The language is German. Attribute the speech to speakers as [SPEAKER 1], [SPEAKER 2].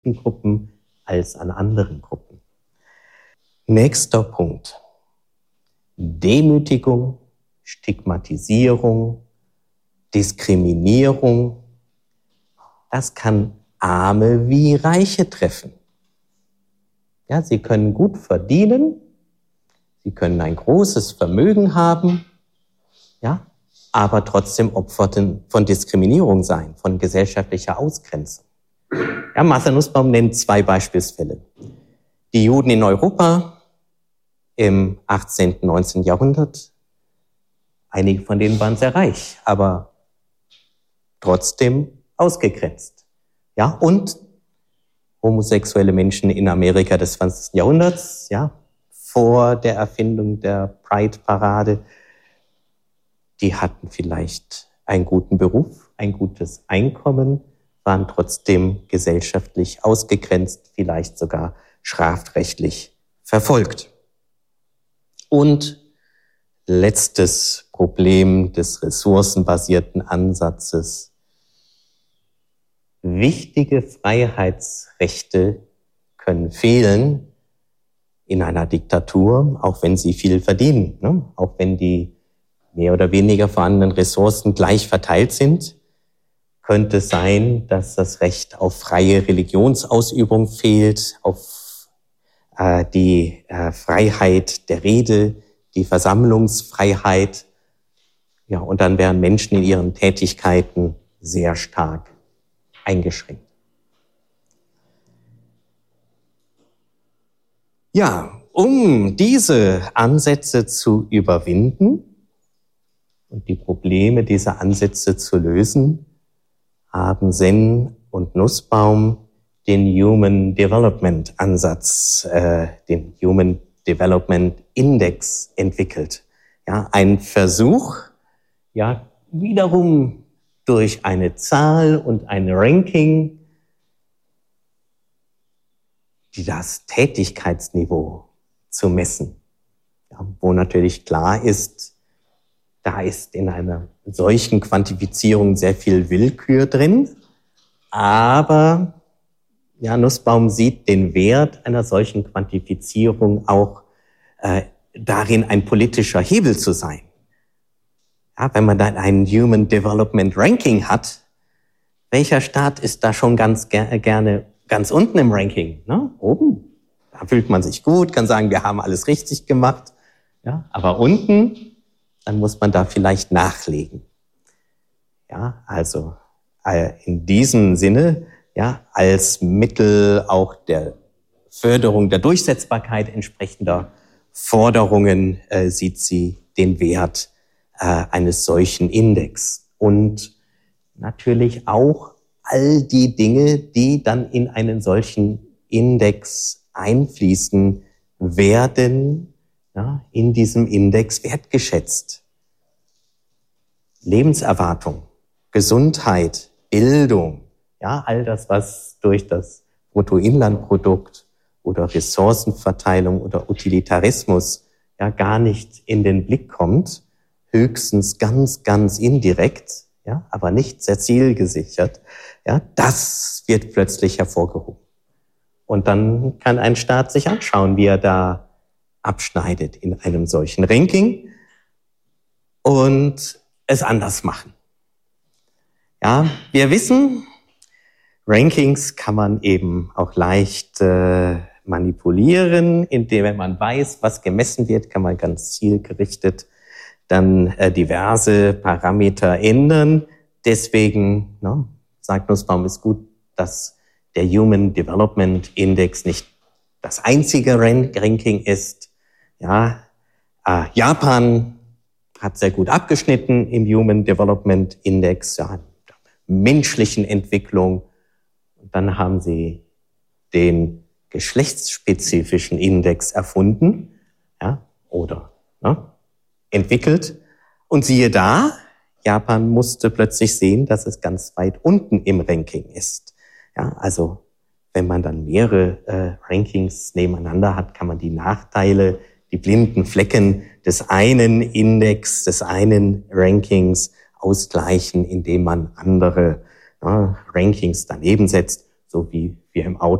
[SPEAKER 1] Gruppen als an anderen Gruppen. Nächster Punkt. Demütigung, Stigmatisierung, Diskriminierung. Das kann Arme wie Reiche treffen. Ja, sie können gut verdienen, sie können ein großes Vermögen haben, ja, aber trotzdem Opfer von Diskriminierung sein, von gesellschaftlicher Ausgrenzung. Ja, Martha Nussbaum nennt 2 Beispielsfälle. Die Juden in Europa im 18. und 19. Jahrhundert. Einige von denen waren sehr reich, aber trotzdem ausgegrenzt. Ja, und homosexuelle Menschen in Amerika des 20. Jahrhunderts, ja, vor der Erfindung der Pride-Parade, die hatten vielleicht einen guten Beruf, ein gutes Einkommen, waren trotzdem gesellschaftlich ausgegrenzt, vielleicht sogar strafrechtlich verfolgt. Und letztes Problem des ressourcenbasierten Ansatzes. Wichtige Freiheitsrechte können fehlen in einer Diktatur, auch wenn sie viel verdienen, ne? Auch wenn die mehr oder weniger vorhandenen Ressourcen gleich verteilt sind, könnte es sein, dass das Recht auf freie Religionsausübung fehlt, auf die Freiheit der Rede, die Versammlungsfreiheit. Ja, und dann wären Menschen in ihren Tätigkeiten sehr stark eingeschränkt. Ja, um diese Ansätze zu überwinden und die Probleme dieser Ansätze zu lösen, haben Sen und Nussbaum den Human Development Ansatz, den Human Development Index entwickelt. Ja, ein Versuch, ja, wiederum durch eine Zahl und ein Ranking, die das Tätigkeitsniveau zu messen. Ja, wo natürlich klar ist, da ist in einer solchen Quantifizierung sehr viel Willkür drin, aber ja, Nussbaum sieht den Wert einer solchen Quantifizierung auch darin, ein politischer Hebel zu sein. Ja, wenn man dann ein Human Development Ranking hat, welcher Staat ist da schon ganz gerne ganz unten im Ranking? Ne? Oben, da fühlt man sich gut, kann sagen, wir haben alles richtig gemacht. Ja, aber unten, dann muss man da vielleicht nachlegen. Ja, also in diesem Sinne, ja, als Mittel auch der Förderung der Durchsetzbarkeit entsprechender Forderungen sieht sie den Wert eines solchen Index. Und natürlich auch all die Dinge, die dann in einen solchen Index einfließen, werden ja, in diesem Index wertgeschätzt. Lebenserwartung, Gesundheit, Bildung, ja, all das, was durch das Bruttoinlandprodukt oder Ressourcenverteilung oder Utilitarismus ja gar nicht in den Blick kommt, höchstens ganz, ganz indirekt, ja, aber nicht sehr zielgesichert, ja, das wird plötzlich hervorgehoben. Und dann kann ein Staat sich anschauen, wie er da abschneidet in einem solchen Ranking und es anders machen. Ja, wir wissen, Rankings kann man eben auch leicht manipulieren, indem, wenn man weiß, was gemessen wird, kann man ganz zielgerichtet dann diverse Parameter ändern. Deswegen, ne, sagt Nussbaum, ist gut, dass der Human Development Index nicht das einzige Ranking ist. Ja, Japan hat sehr gut abgeschnitten im Human Development Index, ja, menschlichen Entwicklung. Und dann haben sie den geschlechtsspezifischen Index erfunden, ja, oder entwickelt. Und siehe da, Japan musste plötzlich sehen, dass es ganz weit unten im Ranking ist. Ja, also wenn man dann mehrere Rankings nebeneinander hat, kann man die Nachteile, die blinden Flecken des einen Index, des einen Rankings ausgleichen, indem man andere Rankings daneben setzt. so wie wir im Auto